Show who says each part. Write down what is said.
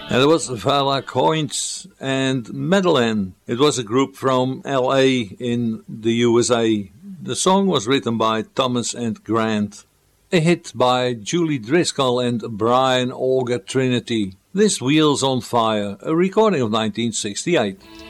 Speaker 1: And it was Vala Coins and Madeline. It was a group from LA in the USA. The song was written by Thomas and Grant. A hit by Julie Driscoll and Brian Auger Trinity. This Wheels on Fire, a recording of 1968.